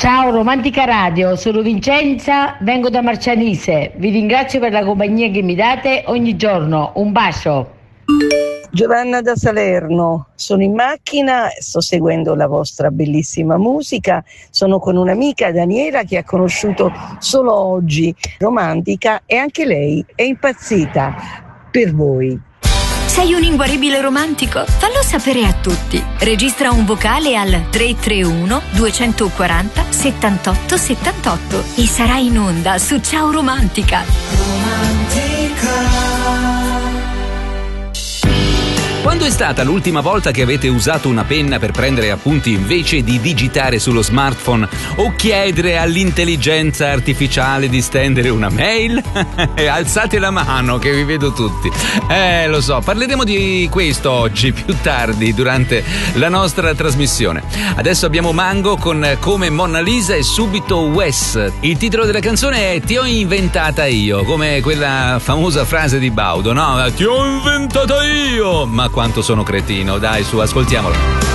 Ciao Romantica Radio, sono Vincenza, vengo da Marcianise. Vi ringrazio per la compagnia che mi date ogni giorno. Un bacio. Giovanna da Salerno, sono in macchina, sto seguendo la vostra bellissima musica, sono con un'amica Daniela che ha conosciuto solo oggi, Romantica, e anche lei è impazzita per voi. Sei un inguaribile romantico? Fallo sapere a tutti. Registra un vocale al 331 240 78 78 e sarai in onda su Ciao Romantica. Quando è stata l'ultima volta che avete usato una penna per prendere appunti invece di digitare sullo smartphone o chiedere all'intelligenza artificiale di stendere una mail? Alzate la mano che vi vedo tutti. Lo so, parleremo di questo oggi più tardi durante la nostra trasmissione. Adesso abbiamo Mango con Come Monna Lisa e subito Wes. Il titolo della canzone è Ti ho inventata io, come quella famosa frase di Baudo, no? Ti ho inventata io! Ma quanto sono cretino, dai, su, ascoltiamolo.